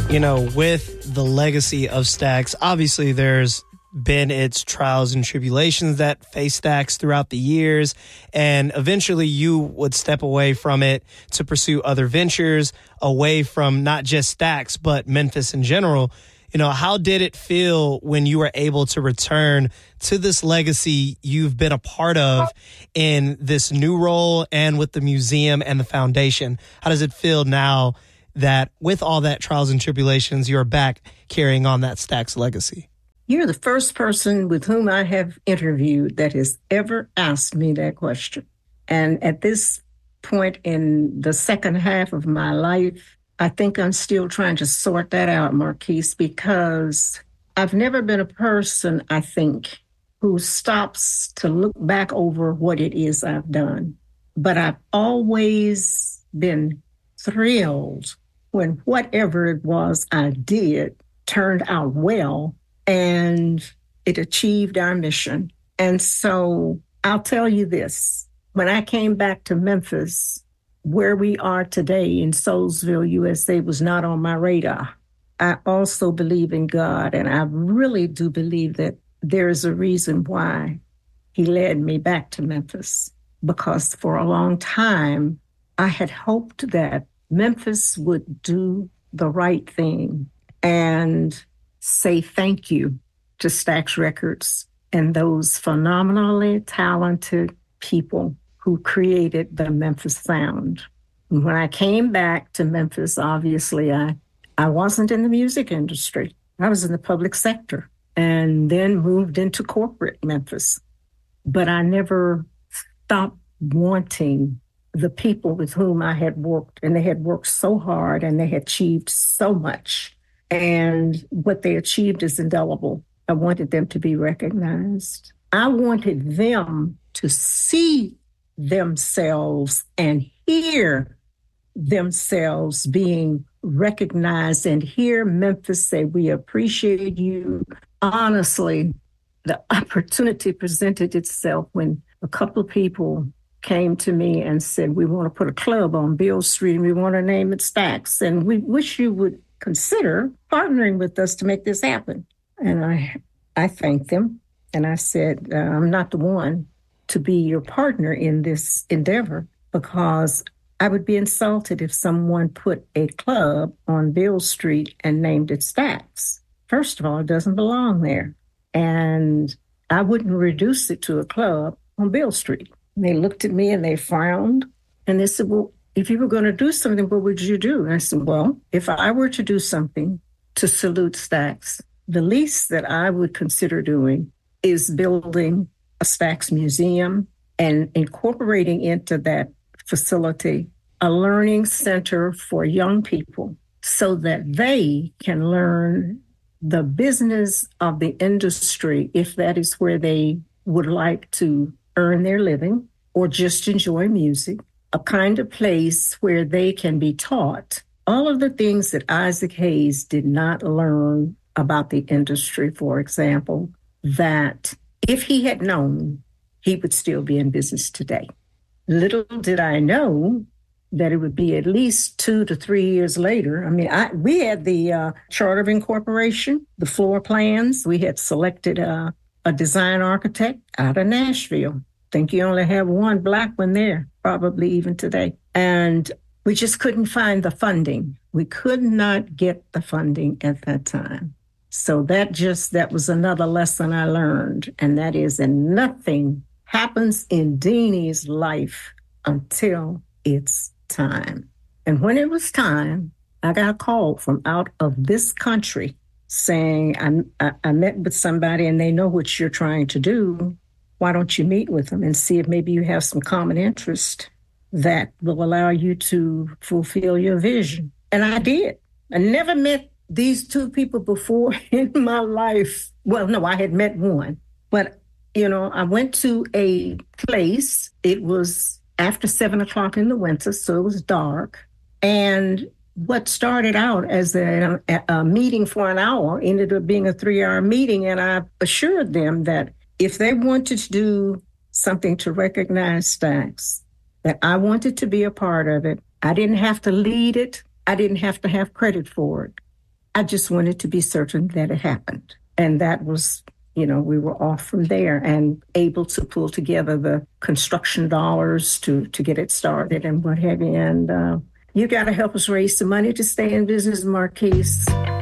With the legacy of Stax, obviously there's been its trials and tribulations that face Stax throughout the years, and eventually you would step away from it to pursue other ventures away from not just Stax, but Memphis in general. How did it feel when you were able to return to this legacy you've been a part of in this new role and with the museum and the foundation? How does it feel now that with all that trials and tribulations, you're back carrying on that Stax legacy? You're the first person with whom I have interviewed that has ever asked me that question. And at this point in the second half of my life, I think I'm still trying to sort that out, Marquise, because I've never been a person, I think, who stops to look back over what it is I've done. But I've always been thrilled when whatever it was I did turned out well and it achieved our mission. And so I'll tell you this. When I came back to Memphis, where we are today in Soulsville, USA, was not on my radar. I also believe in God, and I really do believe that there is a reason why He led me back to Memphis, because for a long time, I had hoped that Memphis would do the right thing and say thank you to Stax Records and those phenomenally talented people who created the Memphis sound. And when I came back to Memphis, obviously, I wasn't in the music industry. I was in the public sector and then moved into corporate Memphis. But I never stopped wanting the people with whom I had worked, and they had worked so hard and they had achieved so much. And what they achieved is indelible. I wanted them to be recognized. I wanted them to see themselves and hear themselves being recognized and hear Memphis say, we appreciate you. Honestly, the opportunity presented itself when a couple of people came to me and said, we want to put a club on Beale Street and we want to name it Stax. And we wish you would consider partnering with us to make this happen. And I thanked them. And I said, I'm not the one to be your partner in this endeavor, because I would be insulted if someone put a club on Beale Street and named it Stax. First of all, it doesn't belong there. And I wouldn't reduce it to a club on Beale Street. And they looked at me and they frowned. And they said, well, if you were going to do something, what would you do? And I said, well, if I were to do something to salute Stax, the least that I would consider doing is building a Stax museum and incorporating into that facility a learning center for young people so that they can learn the business of the industry, if that is where they would like to earn their living or just enjoy music, a kind of place where they can be taught all of the things that Isaac Hayes did not learn about the industry, for example, that if he had known, he would still be in business today. Little did I know that it would be at least 2 to 3 years later. I mean, we had the chart of incorporation, the floor plans. We had selected a design architect out of Nashville. I think you only have one Black one there, probably even today. And we just couldn't find the funding. We could not get the funding at that time. So that was another lesson I learned, and that is that nothing happens in Deanie's life until it's time. And when it was time, I got a call from out of this country saying, I met with somebody and they know what you're trying to do. Why don't you meet with them and see if maybe you have some common interest that will allow you to fulfill your vision? And I did. I never met these two people before in my life. Well, no, I had met one. But, I went to a place. It was after 7 o'clock in the winter, so it was dark. And what started out as a meeting for an hour ended up being a 3-hour meeting. And I assured them that if they wanted to do something to recognize Stax, that I wanted to be a part of it. I didn't have to lead it. I didn't have to have credit for it. I just wanted to be certain that it happened. And that was, we were off from there and able to pull together the construction dollars to get it started and what have you. And you got to help us raise some money to stay in business, Marquise.